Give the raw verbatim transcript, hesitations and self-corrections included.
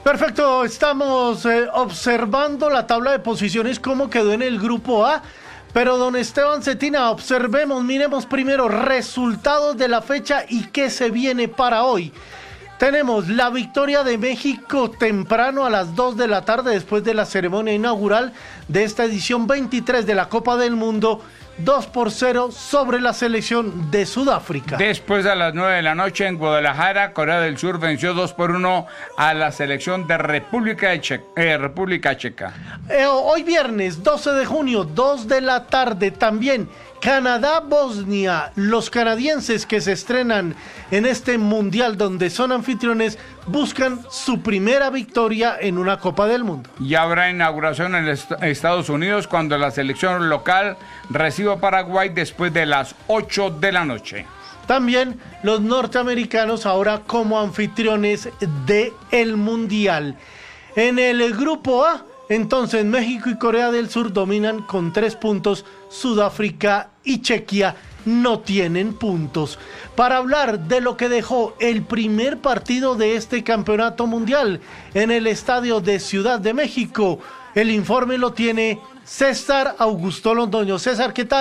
Perfecto, estamos eh, observando la tabla de posiciones, cómo quedó en el grupo A. Pero don Esteban Cetina, observemos, miremos primero resultados de la fecha y qué se viene para hoy. Tenemos la victoria de México temprano a las dos de la tarde después de la ceremonia inaugural de esta edición veintitrés de la Copa del Mundo, dos por cero sobre la selección de Sudáfrica. Después a las nueve de la noche en Guadalajara, Corea del Sur venció dos por uno a la selección de República, de che eh, República Checa. Eh, hoy viernes doce de junio, dos de la tarde también. Canadá-Bosnia, los canadienses que se estrenan en este mundial donde son anfitriones buscan su primera victoria en una Copa del Mundo. Y habrá inauguración en est Estados Unidos cuando la selección local reciba a Paraguay después de las ocho de la noche. También los norteamericanos ahora como anfitriones del mundial. En el grupo A, entonces México y Corea del Sur dominan con tres puntos, Sudáfrica y Chequia no tienen puntos. Para hablar de lo que dejó el primer partido de este campeonato mundial en el estadio de Ciudad de México, el informe lo tiene César Augusto Londoño. César, ¿qué tal?